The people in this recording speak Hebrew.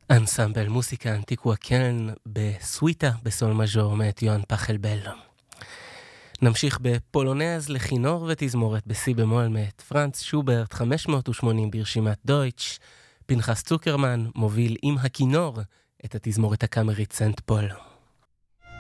אנסמבל מוסיקה אנטיקווה קלן בסוויטה בסול מז'ור מאת יוהאן פחלבל. נמשיך בפולונז לכינור ותזמורת בסי במול מאת פרנץ שוברט 580 ברשימת דויטש. פנחס צוקרמן מוביל עם הכינור את התזמורת הקאמרית סנט פול.